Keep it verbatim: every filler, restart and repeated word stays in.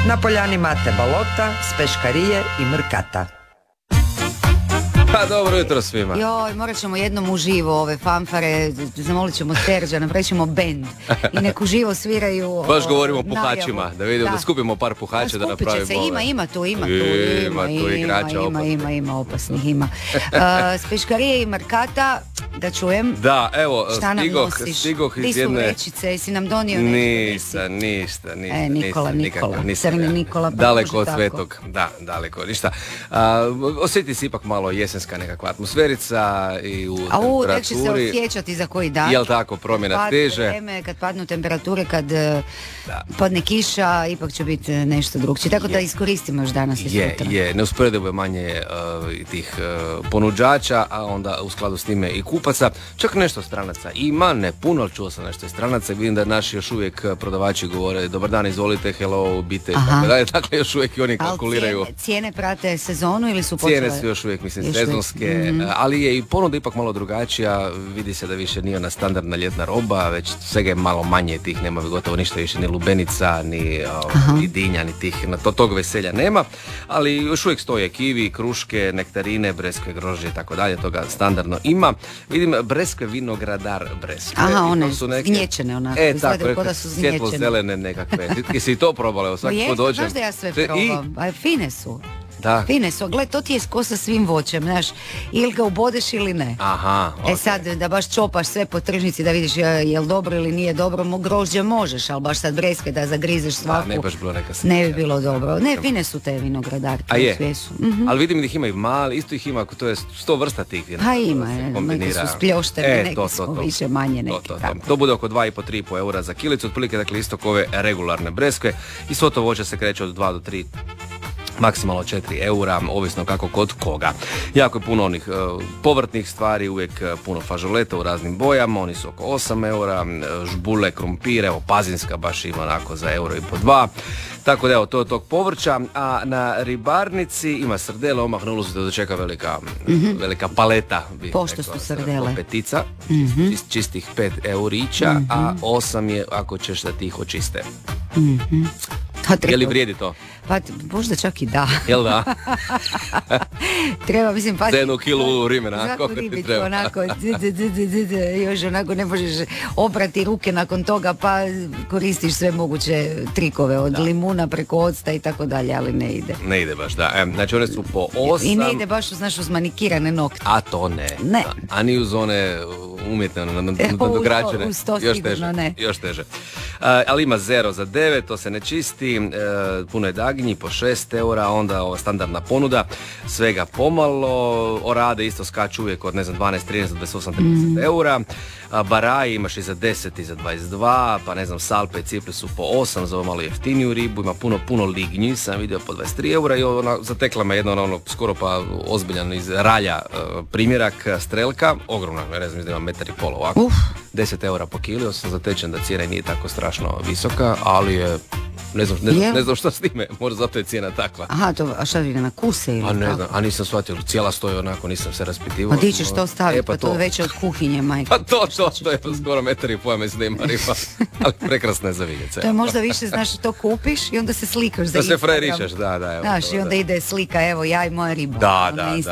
Na poljani Mate Balota, s Peškarije i Mrkata. Pa dobro jutro svima. Joj, morat ćemo jednom uživo ove fanfare, zamolit ćemo Serđa, napravit ćemo bend i nek uživo sviraju. Baš govorimo o najavu. puhačima, da vidimo da, da skupimo par puhača da napravimo. Se, ima, ima tu, ima tu, ima, ima, tu ima, igrača ima, opasnih. ima, ima opasnih, ima. Uh, s Peškarije i Mrkata, da čujem. Da, evo, šta nam stigoh, nosiš? stigoh iz Di su jedne... vrećice, jesi nam donio nešto? Ništa, ništa, ništa. E, Nikola, ništa, Nikola, nikako, ništa, crni ne. Nikola, pa daleko može od tako. svetog, da, daleko, ništa. A, osjeti se ipak malo jesenska nekakva atmosferica i u A u, tek će se temperaturi. osjećati za koji dan. Jel tako, promjena Kad teže. Vreme, kad padnu temperature, kad da. padne kiša, ipak će biti nešto drugčije. Tako je. Da iskoristimo još danas i Je, sutra. je, neusporedivo je manje uh, tih uh, ponuđača, a onda u skladu s time i kupaca. Čak nešto stranaca ima, ne puno, ali čuo sam nešto iz stranaca. Vidim da naši još uvijek prodavači govore dobar dan, izvolite, hello, bite, tako dalje. Dakle, još uvijek i oni kalkuliraju. Ali cijene, cijene prate sezonu ili su počele? Cijene su još uvijek, mislim, još sezonske, mm-hmm. ali je i ponuda ipak malo drugačija. Vidi se da više nije ona standardna ljetna roba, već svega je malo manje tih, nema gotovo ništa više, ni lubenica, ni, uh, ni dinja, ni tih, na to, tog veselja nema, ali još uvijek stoje kivi, kruške, nektarine, breskve, grožđe i tako dalje, toga standardno ima. Vidim breskve vinogradar breskve. Aha, one su neke... zgnječene onako, e, izgledaju kao da su zgnječene. Svjetlo-zelene nekakve. Jesi i to probala? Evo, svaki ko dođem. Znaš da ja sve probam, a fine su. Da. Fine su, gle, to ti je ko sa svim voćem, znaš, ili ga ubodeš ili ne. Aha, okay. E sad, da baš čopaš sve po tržnici da vidiš je li dobro ili nije dobro, mo grožđe možeš, ali baš sad breskve da zagrizeš svaku, da, ne, baš bilo neka ne bi bilo dobro. Ne, fine su te vinogradarke. A je, mm-hmm. ali vidim da ih ima i mali, isto ih ima, to je sto vrsta tih vinogradara. Ha ima, neki su spljošteni, e, neki to, to, smo to. više manje neki. To, to, to. to bude oko dva i po do tri i po eura za kilicu, otprilike dakle isto ove regularne breskve i svo to voće se kreće od dva do tri maksimalno četiri eura, ovisno kako kod koga. Jako je puno onih uh, povrtnih stvari, uvijek uh, puno fažoleta u raznim bojama, oni su oko osam eura, uh, žbule, krumpire, evo pazinska baš ima onako za euro i po dva. Tako da evo, to je tog povrća, a na ribarnici ima srdele, omah na ulazu da dočeka velika, mm-hmm. velika paleta. Pošto su srdele? Petica, mm-hmm. čist, čistih pet eurića, mm-hmm. a osam je ako ćeš da ti ih očiste. Mm-hmm. Je li vrijedi to? Pa možda čak i da. Jel da? Treba, mislim, pa... Za jednu kilu rimena, kako ti treba? Onako, d, d, d, d, d, d, još onako ne možeš oprati ruke nakon toga, pa koristiš sve moguće trikove, od da. limuna preko octa i tako dalje, ali ne ide. Ne ide baš, da. E, znači one su po osam... I ne ide baš, znaš, uz manikirane nokte. A to ne. Ne. Da. A ni uz one umjetne, nadograđene. Uz to još sigurno teže, ne. Još teže. Uh, ali ima zero za devet, to se ne čisti, uh, puno je dagnji po šest eura, onda ova standardna ponuda, svega pomalo, orade isto skaču uvijek od ne znam dvanaest, trinaest, dvadeset osam, trideset mm. eura, a baraji imaš i za deset i za dvadeset dva, pa ne znam salpe i cipli su po osam za ovo malo jeftiniju ribu, ima puno, puno lignji, sam vidio po dvadeset tri eura i ona, zatekla me jedno ono, skoro pa ozbiljan iz ralja uh, primjerak strelka, ogromna, ne znam, ima metar i pol ovako, Uf. deset eura po kili, sam zatečen da cijena nije tako strašno visoka, ali je Ne znam, ne, znam, ne znam što s time, možda zato je cijena takva. Aha, to, a šta ide na kuse ili? A ne kako? znam, a nisam shvatio, cijela stoji onako, nisam se raspitivao. Pa di ćeš to staviti, e, pa, pa to je veće od kuhinje, majke. Pa to, to, to je skoro metar i poja, mislim da ima riba, ali prekrasna je za vidjeti. To je možda više, znaš, to kupiš i onda se slikaš za da Instagram. se frerišaš, da, da. Evo, znaš, to, i onda da. ide slika, evo, ja i moja riba. Da, da, da.